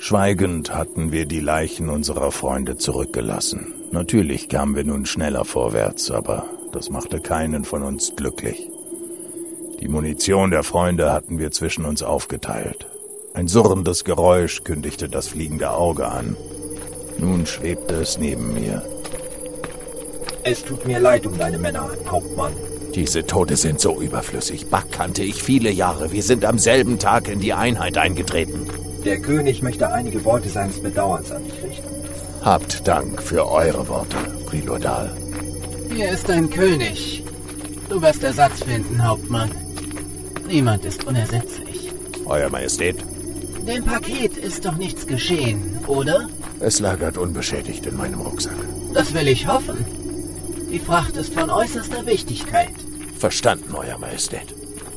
Schweigend hatten wir die Leichen unserer Freunde zurückgelassen. Natürlich kamen wir nun schneller vorwärts, aber das machte keinen von uns glücklich. Die Munition der Freunde hatten wir zwischen uns aufgeteilt. Ein surrendes Geräusch kündigte das fliegende Auge an. Nun schwebte es neben mir. Es tut mir leid um deine Männer, Hauptmann. Diese Tote sind so überflüssig. Buck kannte ich viele Jahre. Wir sind am selben Tag in die Einheit eingetreten. Der König möchte einige Worte seines Bedauerns an dich richten. Habt Dank für eure Worte, Prilodal. Hier ist dein König. Du wirst Ersatz finden, Hauptmann. Niemand ist unersetzlich. Euer Majestät? Dem Paket ist doch nichts geschehen, oder? Es lagert unbeschädigt in meinem Rucksack. Das will ich hoffen. Die Fracht ist von äußerster Wichtigkeit. Verstanden, Euer Majestät.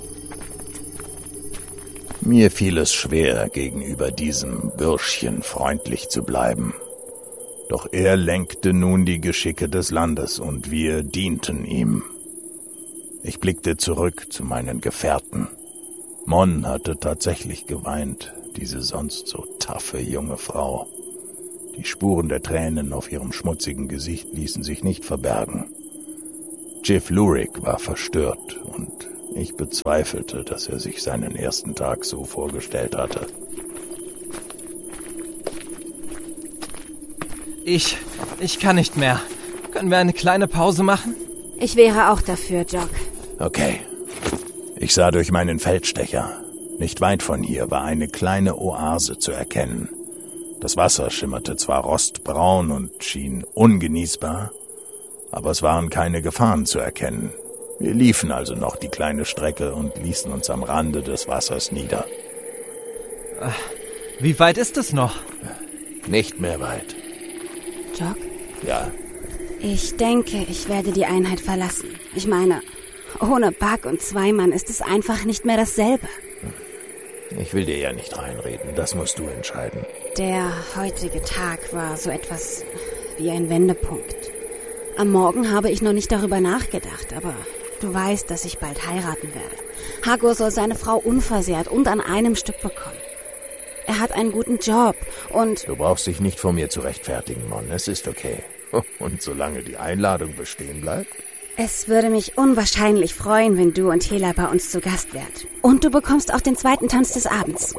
Mir fiel es schwer, gegenüber diesem Bürschchen freundlich zu bleiben. Doch er lenkte nun die Geschicke des Landes und wir dienten ihm. Ich blickte zurück zu meinen Gefährten. Mon hatte tatsächlich geweint, diese sonst so taffe junge Frau. Die Spuren der Tränen auf ihrem schmutzigen Gesicht ließen sich nicht verbergen. Jiff Lurik war verstört und ich bezweifelte, dass er sich seinen ersten Tag so vorgestellt hatte. Ich kann nicht mehr. Können wir eine kleine Pause machen? Ich wäre auch dafür, Jock. Okay. Ich sah durch meinen Feldstecher. Nicht weit von hier war eine kleine Oase zu erkennen. Das Wasser schimmerte zwar rostbraun und schien ungenießbar, aber es waren keine Gefahren zu erkennen. Wir liefen also noch die kleine Strecke und ließen uns am Rande des Wassers nieder. Wie weit ist es noch? Nicht mehr weit. Jock? Ja. Ich denke, ich werde die Einheit verlassen. Ich meine, ohne Buck und Zweimann ist es einfach nicht mehr dasselbe. Ich will dir ja nicht reinreden, das musst du entscheiden. Der heutige Tag war so etwas wie ein Wendepunkt. Am Morgen habe ich noch nicht darüber nachgedacht, aber du weißt, dass ich bald heiraten werde. Hagor soll seine Frau unversehrt und an einem Stück bekommen. Er hat einen guten Job und... Du brauchst dich nicht vor mir zu rechtfertigen, Mon. Es ist okay. Und solange die Einladung bestehen bleibt? Es würde mich unwahrscheinlich freuen, wenn du und Hela bei uns zu Gast wärt. Und du bekommst auch den zweiten Tanz des Abends.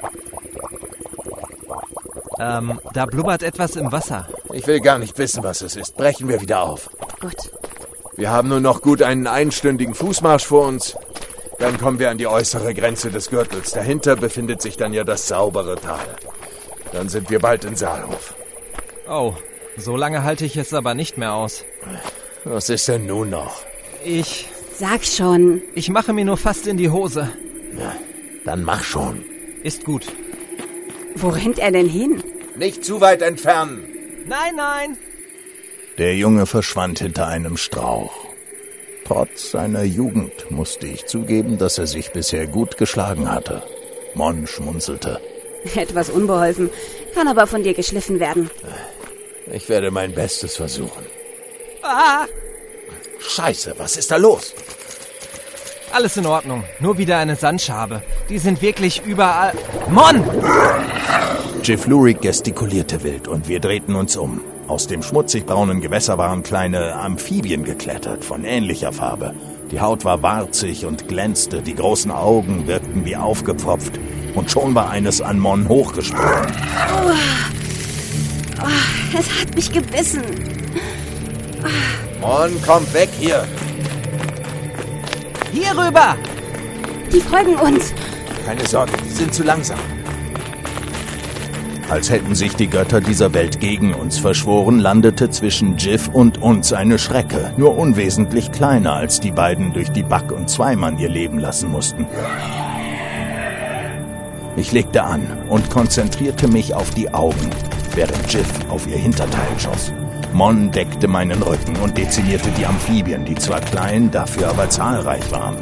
Da blubbert etwas im Wasser. Ich will gar nicht wissen, was es ist. Brechen wir wieder auf. Gut. Wir haben nur noch gut einen einstündigen Fußmarsch vor uns. Dann kommen wir an die äußere Grenze des Gürtels. Dahinter befindet sich dann ja das saubere Tal. Dann sind wir bald in Saalhof. Oh, so lange halte ich es aber nicht mehr aus. Was ist denn nun noch? Sag schon. Ich mache mir nur fast in die Hose. Ja, dann mach schon. Ist gut. Wo rennt er denn hin? Nicht zu weit entfernen. Nein! Der Junge verschwand hinter einem Strauch. Trotz seiner Jugend musste ich zugeben, dass er sich bisher gut geschlagen hatte. Mon schmunzelte. Etwas unbeholfen, kann aber von dir geschliffen werden. Ich werde mein Bestes versuchen. Ah! Scheiße, was ist da los? Alles in Ordnung, nur wieder eine Sandschabe. Die sind wirklich überall... Mon! Jiff Lurik gestikulierte wild und wir drehten uns um. Aus dem schmutzig-braunen Gewässer waren kleine Amphibien geklettert, von ähnlicher Farbe. Die Haut war warzig und glänzte, die großen Augen wirkten wie aufgepfropft. Und schon war eines an Mon hochgesprungen. Es hat mich gebissen. Mon, komm weg hier. Hier rüber! Die folgen uns. Keine Sorge, die sind zu langsam. Als hätten sich die Götter dieser Welt gegen uns verschworen, landete zwischen Jiff und uns eine Schrecke, nur unwesentlich kleiner, als die beiden durch die Buck und Zweimann ihr Leben lassen mussten. Ich legte an und konzentrierte mich auf die Augen, während Jiff auf ihr Hinterteil schoss. Mon deckte meinen Rücken und dezimierte die Amphibien, die zwar klein, dafür aber zahlreich waren.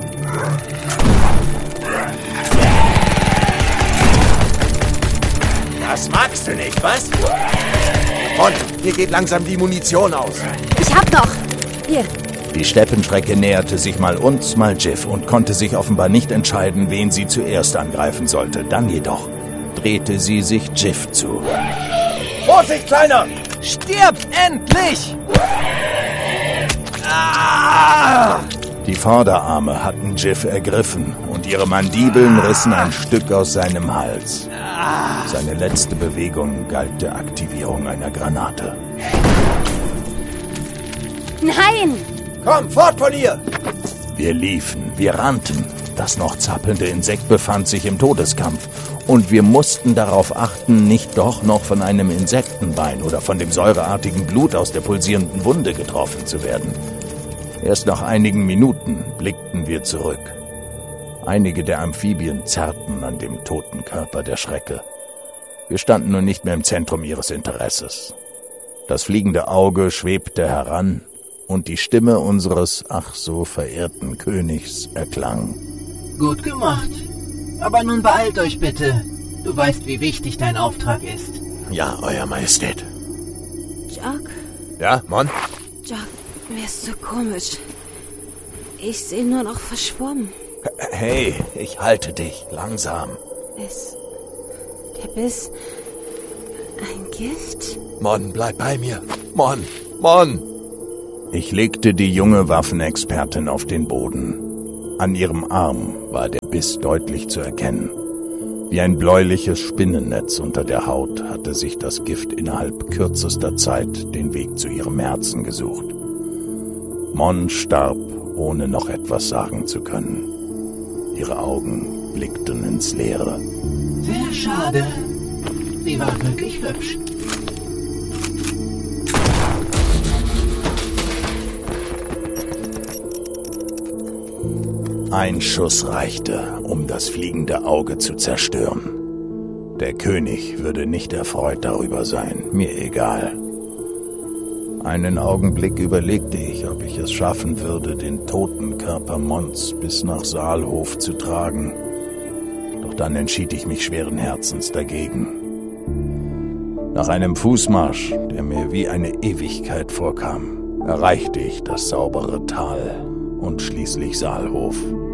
Das magst du nicht, was? Und hier geht langsam die Munition aus. Ich hab noch. Hier. Die Steppenstrecke näherte sich mal uns, mal Jiff und konnte sich offenbar nicht entscheiden, wen sie zuerst angreifen sollte. Dann jedoch. drehte sie sich Jiff zu. Vorsicht, Kleiner! Stirb endlich! Ah! Die Vorderarme hatten Jiff ergriffen und ihre Mandibeln rissen ein Stück aus seinem Hals. Seine letzte Bewegung galt der Aktivierung einer Granate. Nein! Komm, fort von hier! Wir liefen, wir rannten. Das noch zappelnde Insekt befand sich im Todeskampf. Und wir mussten darauf achten, nicht doch noch von einem Insektenbein oder von dem säureartigen Blut aus der pulsierenden Wunde getroffen zu werden. Erst nach einigen Minuten blickten wir zurück. Einige der Amphibien zerrten an dem toten Körper der Schrecke. Wir standen nun nicht mehr im Zentrum ihres Interesses. Das fliegende Auge schwebte heran und die Stimme unseres ach so verehrten Königs erklang. Gut gemacht. Aber nun beeilt euch bitte. Du weißt, wie wichtig dein Auftrag ist. Ja, Euer Majestät. Jack, Ja, Mon? Jack, mir ist so komisch. Ich sehe nur noch verschwommen. Hey, ich halte dich. Langsam. Ist der Biss ein Gift? Mon, bleib bei mir. Mon! Mon! Ich legte die junge Waffenexpertin auf den Boden. An ihrem Arm war der Biss deutlich zu erkennen. Wie ein bläuliches Spinnennetz unter der Haut hatte sich das Gift innerhalb kürzester Zeit den Weg zu ihrem Herzen gesucht. Mon starb, ohne noch etwas sagen zu können. Ihre Augen blickten ins Leere. Sehr schade. Sie war wirklich hübsch. Ein Schuss reichte, um das fliegende Auge zu zerstören. Der König würde nicht erfreut darüber sein, mir egal. Einen Augenblick überlegte ich, ob ich es schaffen würde, den toten Körper Mons bis nach Saalhof zu tragen. Doch dann entschied ich mich schweren Herzens dagegen. Nach einem Fußmarsch, der mir wie eine Ewigkeit vorkam, erreichte ich das saubere Tal und schließlich Saalhof.